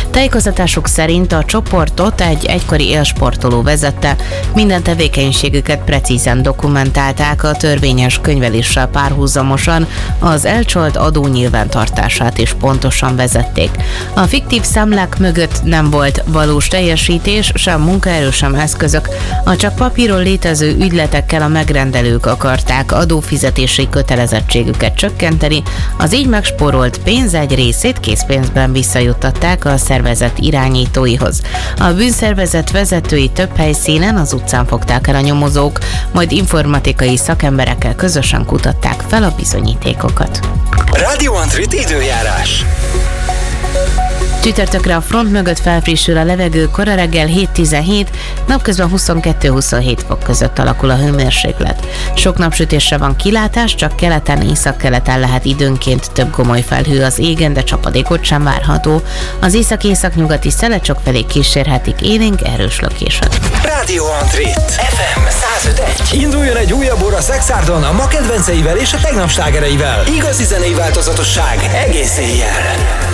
Tájékoztatásuk szerint a csoportot egy egykori élsportoló vezette, minden tevékenységüket precízen dokumentálták, a törvényes könyveléssel párhuzamosan az elcsolt adó nyilvántartását is pontosan vezették. A fiktív számlák mögött nem volt valós teljesítés, sem munkaerő, sem eszközök, a csak papíron létező ügyletekkel a megrendelők akarták adófizetési kötelezettségüket csökkenteni, az így megspórolt pénz egy részét készpénzben visszajuttatták a szervezet irányítóihoz. A bűnszervezet vezetői több helyszínen az utcán fogták el a nyomozók, majd informatikai szakemberekkel közösen kutatták fel a bizonyítékokat. Radio Antrit időjárás. Csütörtökre a front mögött felfrissül a levegő, kora reggel 7-17, napközben 22-27 fok között alakul a hőmérséklet. Sok napsütésre van kilátás, csak keleten, északkeleten lehet időnként több gomoly felhő az égen, de csapadékot sem várható. Az észak-északnyugati szelet felé kísérhetik élénk erős lökések. Radio Antrit FM 105.1. Induljon egy újabb óra Szexárdon a ma kedvenceivel és a tegnap slágereivel. Igazi zenei változatosság egész éjjel.